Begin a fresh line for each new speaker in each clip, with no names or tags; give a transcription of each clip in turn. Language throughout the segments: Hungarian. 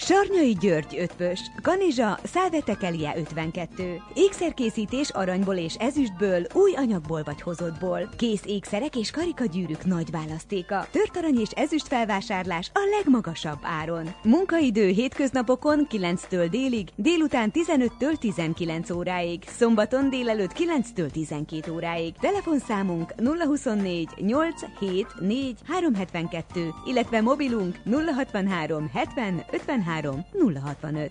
Sarnyai György Ötvös, Kanizsa, Szálvetekelie 52. Ékszerkészítés aranyból és ezüstből, új anyagból vagy hozottból. Kész ékszerek és karikagyűrűk nagy választéka. Tört arany és ezüst felvásárlás a legmagasabb áron. Munkaidő hétköznapokon 9-től délig, délután 15-től 19 óráig, szombaton délelőtt 9-től 12 óráig. Telefonszámunk 024 874 372, illetve mobilunk 063 70 53 065.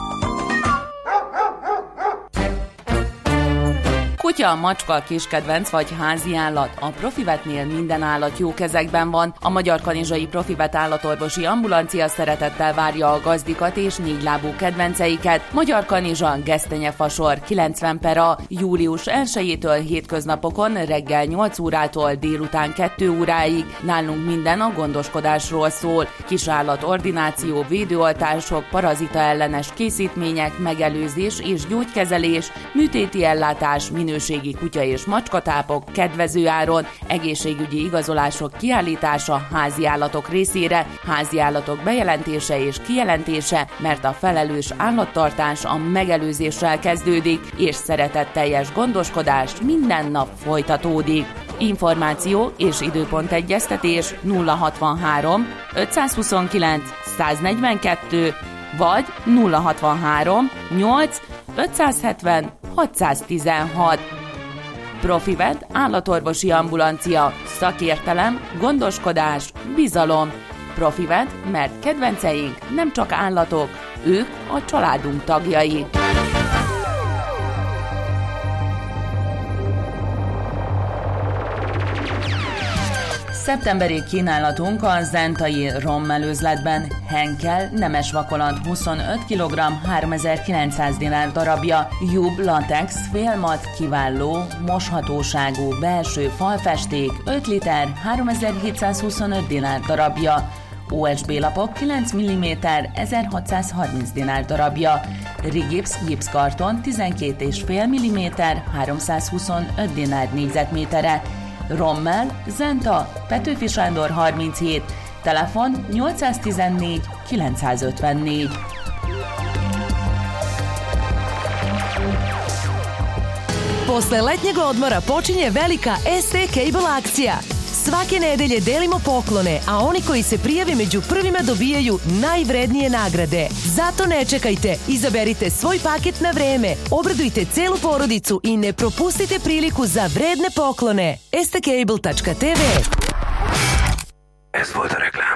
Kutya, macska, kiskedvenc vagy házi állat. A Profivetnél minden állat jó kezekben van. A Magyar Kanizsai Profivet állatorvosi ambulancia szeretettel várja a gazdikat és négylábú kedvenceiket. Magyar Kanizsa, Gesztenyefasor, 90 pera, július 1-től hétköznapokon reggel 8 órától délután 2 óráig. Nálunk minden a gondoskodásról szól. Kisállat ordináció, védőoltások, parazita ellenes készítmények, megelőzés és gyógykezelés, műtéti ellátás, minőségi kutya- és macskatápok kedvező áron, egészségügyi igazolások kiállítása háziállatok részére, háziállatok bejelentése és kijelentése, mert a felelős állattartás a megelőzéssel kezdődik, és szeretetteljes gondoskodás minden nap folytatódik. Információ és időpontegyeztetés 063 529 142 vagy 063 8 570 616. Profivet állatorvosi ambulancia, szakértelem, gondoskodás, bizalom. Profivet, mert kedvenceink nem csak állatok, ők a családunk tagjai. Szeptemberi kínálatunk a zentai rommelőzletben. Henkel nemes vakolant 25 kg 3900 dinár darabja, Jub latex félmat kiváló moshatóságú belső falfesték 5 liter 3725 dinár darabja, OSB lapok 9 mm 1630 dinár darabja, Rigipsz gipszkarton 12,5 mm 325 dinár négyzetmétere, Rommel, Zenta, Petőfi Sándor 37, telefon 814 954.
Posle letnjeg odmora počinje velika ST Cable akcija. Svake nedelje delimo poklone, a oni koji se prijave među prvima dobijaju najvrednije nagrade. Zato ne čekajte, izaberite svoj paket na vreme, obradujte celu porodicu i ne propustite priliku za vredne poklone. stcable.tv.
Ez volt a reklám.